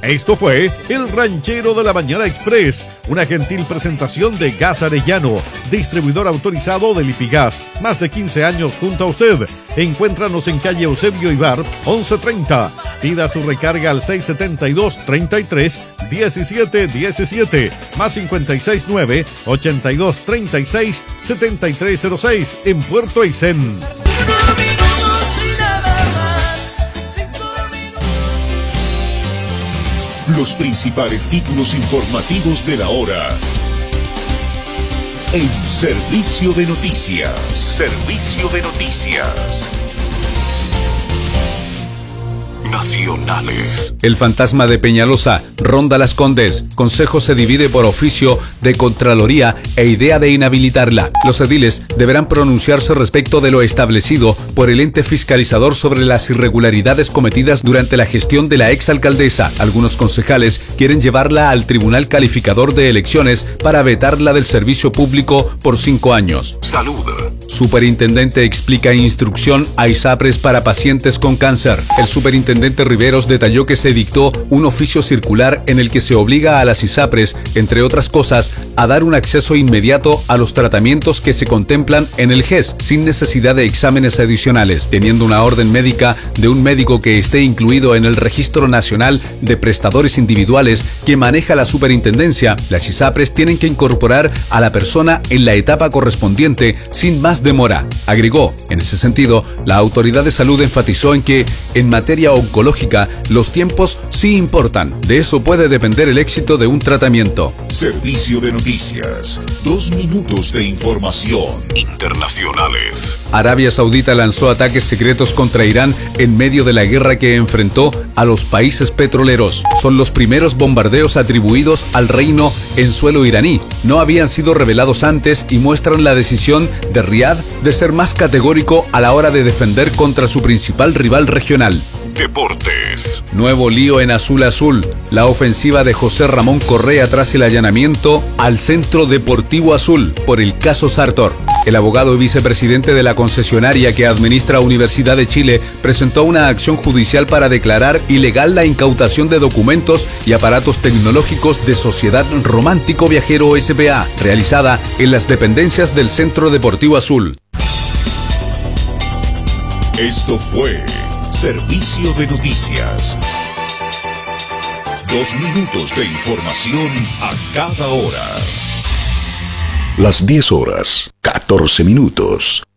Esto fue El Ranchero de la Mañana Express, una gentil presentación de Gas Arellano, distribuidor autorizado de Lipigas. Más de 15 años junto a usted. Encuéntranos en calle Eusebio Ibar, 1130. Pida su recarga al 672-33-1717, más 569-8236-7306, en Puerto Aysén. Los principales títulos informativos de la hora en Servicio de Noticias. Servicio de Noticias Nacionales. El fantasma de Peñalosa ronda Las Condes. Consejo se divide por oficio de Contraloría e idea de inhabilitarla. Los ediles deberán pronunciarse respecto de lo establecido por el ente fiscalizador sobre las irregularidades cometidas durante la gestión de la exalcaldesa. Algunos concejales quieren llevarla al Tribunal Calificador de Elecciones para vetarla del servicio público por 5 años. Salud. Superintendente explica instrucción a ISAPRES para pacientes con cáncer. El superintendente Riveros detalló que se dictó un oficio circular en el que se obliga a las ISAPRES, entre otras cosas, a dar un acceso inmediato a los tratamientos que se contemplan en el GES, sin necesidad de exámenes adicionales, teniendo una orden médica de un médico que esté incluido en el Registro Nacional de Prestadores Individuales que maneja la superintendencia. Las ISAPRES tienen que incorporar a la persona en la etapa correspondiente sin más demora. Agregó, en ese sentido, la autoridad de salud enfatizó en que, en materia oncológica, los tiempos sí importan. De eso puede depender el éxito de un tratamiento. Servicio de Noticias. 2 minutos de información internacionales. Arabia Saudita lanzó ataques secretos contra Irán en medio de la guerra que enfrentó a los países petroleros. Son los primeros bombardeos atribuidos al reino en suelo iraní. No habían sido revelados antes y muestran la decisión de Riad de ser más categórico a la hora de defender contra su principal rival regional. Deportes. Nuevo lío en Azul Azul. La ofensiva de José Ramón Correa tras el allanamiento al Centro Deportivo Azul por el caso Sartor. El abogado y vicepresidente de la concesionaria que administra Universidad de Chile presentó una acción judicial para declarar ilegal la incautación de documentos y aparatos tecnológicos de Sociedad Romántico Viajero S.p.A., realizada en las dependencias del Centro Deportivo Azul. Esto fue Servicio de Noticias. 2 minutos de información a cada hora. Las 10 horas, 14 minutos.